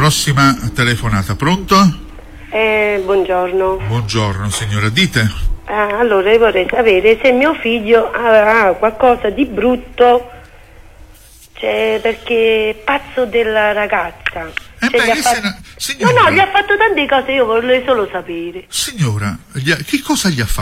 prossima telefonata. Pronto? Buongiorno. Buongiorno signora, dite. Allora io vorrei sapere se mio figlio ha qualcosa di brutto, cioè, perché è pazzo della ragazza. Signora, No, gli ha fatto tante cose, io vorrei solo sapere. Signora, che cosa gli ha fatto?